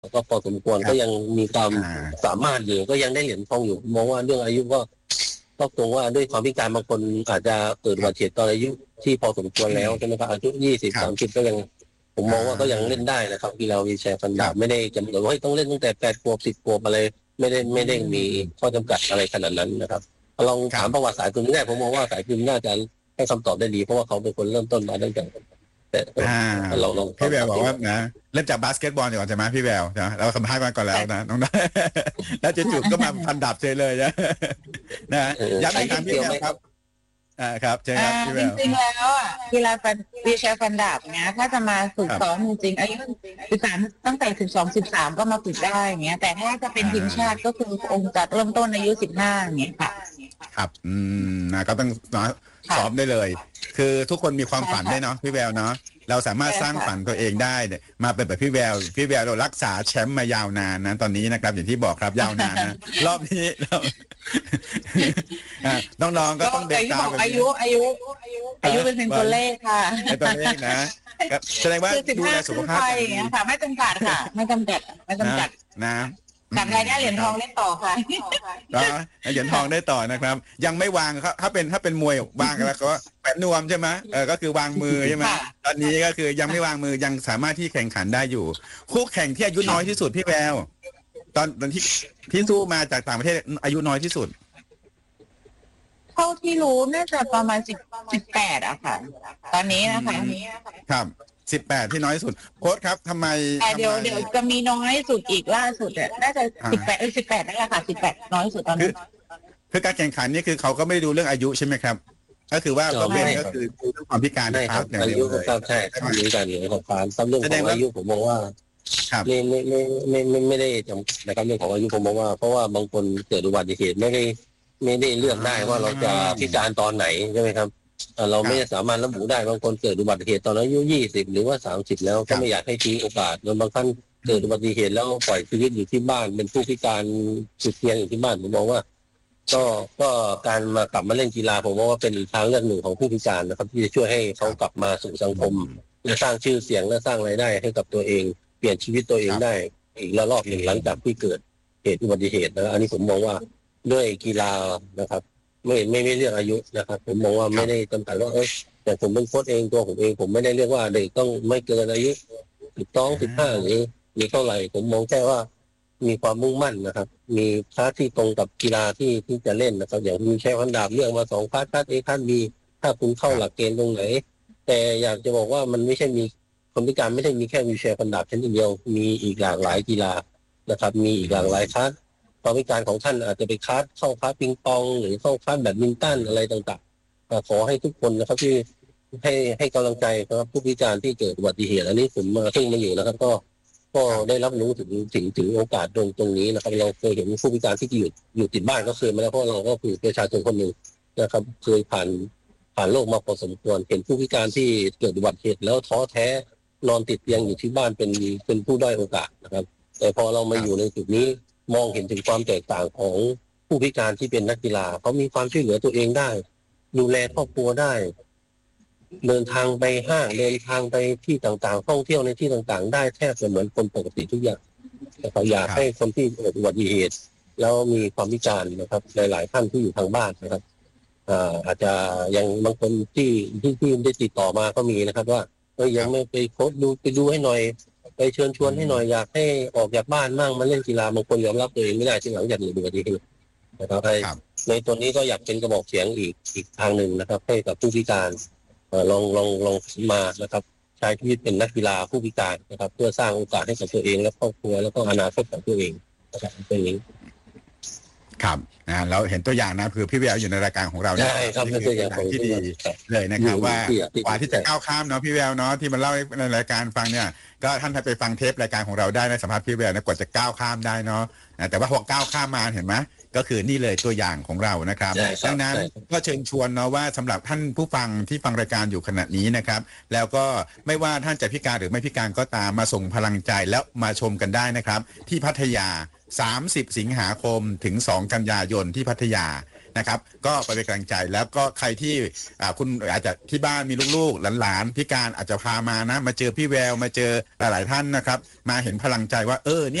ก็พอสมควรครับก็ยังมีความอ่าสามารถอยู่ก็ยังได้เหรียญทองอยู่มองว่าเรื่องอายุก็ตรงว่าด้วยความพิการบางคนอาจจะเกิดอุบัติเหครับตุตอนอายุที่พอสมควรอืมแล้วใช่ไหมครับอายุ20 ครับ 30ก็ยังผมอ่มองว่าก็ยังเล่นาได้นะครับกีฬาวีลแชร์ฟันครับดาบไม่ได้จำกัดว่าต้องเล่นตั้งแต่8 ขวบ10 ขวบอะไรไม่ได้มีข้อจำกัดอะไรขนาดนั้นนะครับลองถามประวัครับติสายคุณแรกผมมองว่าสายคุณน่าจะให้คำตอบได้ดีเพราะว่าเขาเป็นคนเริ่มต้นมาตั้งแต่แต่อ่าลองพี่แววตัดสินบอกว่านะเริ่มจากบาสเกตบอลก่อนใช่ไหมพี่แววนะเราสัมภาษณ์มาก่อนแล้วนะน้องนะแล้วจู่ๆก็มาฟันดาบเฉยเลยนะนะย้ำใช้ยิอีกครั้งพี่งเดียวไหมครับแววครับครับเชิญครับพี่แววจริงๆแล้วอ่ะกีฬาฟันวีลแชร์ฟันดาบเนี้ยถ้าจะมาฝึกซ้อมครับจริงๆอายุ13ตั้งแต่12 13ก็มาฝึกได้อย่างเงี้ยแต่ถ้าจะเป็นทีมชาติก็คือองค์จัดเริ่มต้นอายุ15อย่างเงี้ยค่ะครับนะก็ต้องนะซ้ค่ะอมได้เลย คือทุกคนมีความใช่ฝันได้เนาะค่ะพี่แววเนาะเราสามารถใช่สร้างฝันค่ะตัวเองได้เนี่ยมาเป็นแบบพี่แววเรารักษาแชมป์มายาวนานนะตอนนี้นะครับอย่างที่บอกครับยาวนานนะรอบนี้น้องๆก็ก็ต้องเดิอย่างที่นตามแบบนี้บอกอายุเป็นเพียงตัวเลขค่ะไอ้ตัวเลขนะครับแสดงว่าคือดูแล 15 สุขภาพขึ้นไปอย่างดีอย่างเงี้ยค่ะไม่จำกัดค่ะไม่จำกัดไม่นะจำกัดนะจากรายได้เหรียญทองเล่นต่อค่ะก็เหรียญทองได้ต่อนะครับ ยังไม่วางครับถ้าเป็นมวยวางแล้วก็แปะนวมใช่ไหมก็คือวางมือใช่ไหมค่ะตอนนี้ก็คือยังไม่วางมือยังสามารถที่แข่งขันได้อยู่คู่แข่งที่อายุน้อยที่สุดพี่แววตอนที่สู้มาจากต่างประเทศอายุน้อยที่สุดเท่าที่รู้น่าจะประมาณ18อะค่ะตอนนี้นะคะครับ18ที่น้อยที่สุดโค้ชครับทำไมแต่เดี๋ยวทำไมจะมีน้อยสุดอีกล่าสุดน่าจะอ่า 18นั่นแหละค่ะ18น้อยสุดตอนคือนี้คือการแข่งขันนี่คือเขาก็ไม่ได้ดูเรื่องอายุใช่ไหมครับก็คือว่าก็เป็นไม่ก็คือดูเรื่องความพิการไม่ครับพาร์ทอย่างอาเดียวเลยยุครับใช่ครับมีการเหนือของความเรื่องแสดงว่าของอายุผมมองว่าครับไม่ได้จำนะครับเรื่องของอายุผมมองว่าเพราะว่าบางคนเกิดอุบัติเหตุไม่ได้เลือกได้ว่าเราจะพิการตอนไหนใช่ไหมครับเราไม่สามารถระบุได้บางคนเกิดอุบัติเหตุตอนอายุ20หรือว่า30แล้วก็ไม่อยากให้ทิ้งโอกาสแล้วบางท่านเกิดอุบัติเหตุแล้วปล่อยชีวิตอยู่ที่บ้านเป็นผู้พิการสุดเพียงอยู่ที่บ้านผมมองว่า ก็ก็การกลับมาเล่นกีฬาผมว่าเป็นทางเลือกหนึ่งของผู้พิการนะครับที่จะช่วยให้เขากลับมาสู่สังคมและสร้างชื่อเสียงและสร้างรายได้ให้กับตัวเองเปลี่ยนชีวิตตัวเองได้อีกระลอกหนึ่งหลังจากที่เกิดเหตุอุบัติเหตุนะอันนี้ผมมองว่าด้วยกีฬานะครับไม่เลือกอายุนะครับผมมองว่าไม่ได้จำกัดว่าแต่ผมเป็นโค้ชเองตัวผมเองผมไม่ได้เรียกว่าเด็กต้องไม่เกินอายุ12 15หรือเท่าไหร่ผมมองแค่ว่า มีความมุ่งมั่นนะครับ มีคลาสที่ตรงกับกีฬาที่จะเล่นนะครับ อย่างมีแชร์พันดาบเรื่องมา2 คลาสเอคลาสบีถ้าคุณเข้าหลักเกณฑ์ตรงไหน แต่อยากจะบอกว่ามันไม่ใช่มีคนพิการไม่ได้มีแค่วีลแชร์พันดาบชนิดเดียว มีอีกหลากหลายกีฬานะครับ มีอีกหลากหลายคลาสความพิการของท่านอาจจะไปคลาสเข้าคลาสปิงปองหรือเข้าคลาสแบดมินตันอะไรต่างๆขอให้ทุกคนนะครับที่ให้กำลังใจนะครับผู้พิการที่เกิดอุบัติเหตุอันนี้ผมซึ่งมาอยู่นะครับก็ได้รับรู้ถึงโอกาสตรงนี้นะครับเราเคยเห็นผู้พิการที่อยู่ติดบ้านก็เคยมาแล้วเพราะเราก็คือประชาชนคนหนึ่งนะครับเคยผ่านโลกมาพอสมควรเห็นผู้พิการที่เกิดอุบัติเหตุแล้วท้อแท้นอนติดเตียงอยู่ที่บ้านเป็นผู้ด้อยโอกาสนะครับแต่พอเรามาอยู่ในจุดนี้มองเห็นถึงความแตกต่างของผู้พิการที่เป็นนักกีฬาเขามีความช่วยเหลือตัวเองได้ดูแลครอบครัวได้เดินทางไปห้างเดินทางไปที่ต่างๆท่องเที่ยวในที่ต่างๆได้แทบจะเหมือนคนปกติทุกอย่างนะครับอยากให้คนที่เกิดอุบัติเหตุแล้วมีความพิการนะครับหลายๆท่านที่อยู่ทางบ้านนะครับอาจจะยังบางคนที่ได้ติดต่อมาก็มีนะครับว่ายังไม่ไปโค้ชไปดูให้หน่อยไปเชิญชวนให้หน่อยอยากให้ออกจากบ้านมั่งมาเล่นกีฬาบางคนยอมรับตัวเองไม่ได้ที่หลังจากเกิดอุบัติเหตุนะครับในตัวนี้ก็อยากเป็นกระบอกเสียงอีกทางหนึ่งนะครับให้กับผู้พิการลองมานะครับใช้ชีวิตเป็นนักกีฬาผู้พิการนะครับเพื่อสร้างโอกาสให้กับตัวเองและครอบครัวแล้วก็อนาคตของตัวเองนะครับเป็นอย่างนี้ครับเราเห็นตัวอย่างนะคือพี่แววอยู่ในรายการของเราใช่ครับเป็นตัวอย่างที่ดีเลยนะครับว่ากว่าที่จะก้าวข้ามเนาะพี่แววเนาะที่มันเล่าในรายการฟังเนี่ยก็ท่านไปฟังเทปรายการของเราได้ในสัมภาษณ์พี่แววนะกว่าจะก้าวข้ามได้เนาะแต่ว่าพอก้าวข้ามมาเห็นไหมก็คือนี่เลยตัวอย่างของเรานะครับดังนั้นก็เชิญชวนเนาะว่าสำหรับท่านผู้ฟังที่ฟังรายการอยู่ขณะนี้นะครับแล้วก็ไม่ว่าท่านจะพิการหรือไม่พิการก็ตามมาส่งพลังใจแล้วมาชมกันได้นะครับที่พัทยา30 สิงหาคมถึง2 กันยายนที่พัทยานะครับก็ไปเป็นกำลังใจแล้วก็ใครที่คุณอาจจะที่บ้านมีลูกๆหลานๆพิการอาจจะพามานะมาเจอพี่แววมาเจอหลายๆท่านนะครับมาเห็นพลังใจว่า